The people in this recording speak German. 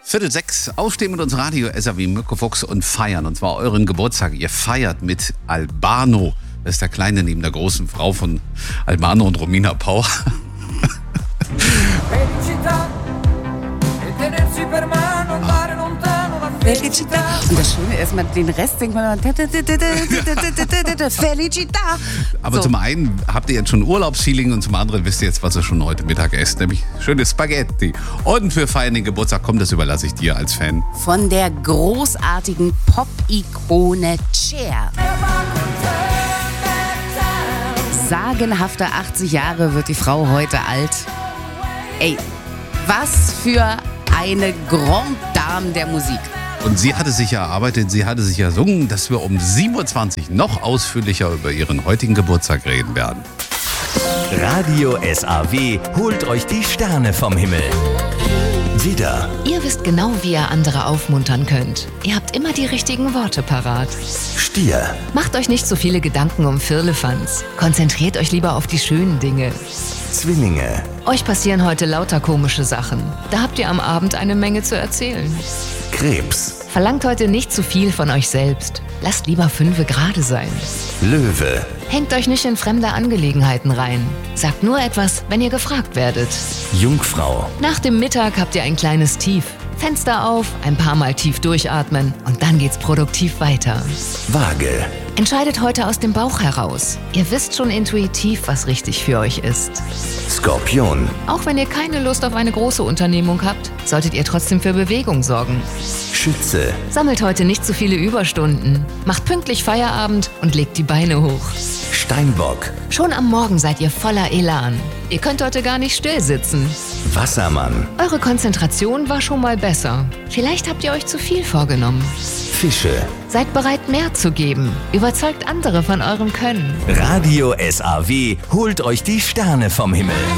5:45, aufstehen mit uns Radio SAW Mirko Fuchs und feiern. Und zwar euren Geburtstag. Ihr feiert mit Albano. Das ist der Kleine neben der großen Frau von Albano und Romina Power. Felicita. Und das Schöne ist, den Rest singt man Felicita. Aber zum einen habt ihr jetzt schon Urlaubsfeeling und zum anderen wisst ihr jetzt, was ihr schon heute Mittag esst, nämlich schöne Spaghetti. Und für feiern den Geburtstag, komm, das überlasse ich dir als Fan. Von der großartigen Pop-Ikone Cher. Sagenhafte 80 Jahre wird die Frau heute alt. Ey, was für eine Grande Dame der Musik. Und sie hatte sich ja erarbeitet, sie hatte sich ja gesungen, dass wir um 7:20 Uhr noch ausführlicher über ihren heutigen Geburtstag reden werden. Radio SAW holt euch die Sterne vom Himmel. Widder, Ihr wisst genau, wie ihr andere aufmuntern könnt. Ihr habt immer die richtigen Worte parat. Stier, Macht euch nicht so viele Gedanken um Firlefanz. Konzentriert euch lieber auf die schönen Dinge. Zwillinge, Euch passieren heute lauter komische Sachen. Da habt ihr am Abend eine Menge zu erzählen. Krebs, Verlangt heute nicht zu viel von euch selbst. Lasst lieber 5 gerade sein. Löwe, Hängt euch nicht in fremde Angelegenheiten rein. Sagt nur etwas, wenn ihr gefragt werdet. Jungfrau, Nach dem Mittag habt ihr ein kleines Tief. Fenster auf, ein paar Mal tief durchatmen und dann geht's produktiv weiter. Waage, Entscheidet heute aus dem Bauch heraus. Ihr wisst schon intuitiv, was richtig für euch ist. Skorpion, Auch wenn ihr keine Lust auf eine große Unternehmung habt, solltet ihr trotzdem für Bewegung sorgen. Schütze, Sammelt heute nicht zu viele Überstunden. Macht pünktlich Feierabend und legt die Beine hoch. Steinbock, Schon am Morgen seid ihr voller Elan. Ihr könnt heute gar nicht still sitzen. Wassermann, Eure Konzentration war schon mal besser. Vielleicht habt ihr euch zu viel vorgenommen. Fische. Seid bereit, mehr zu geben. Überzeugt andere von eurem Können. Radio SAW holt euch die Sterne vom Himmel.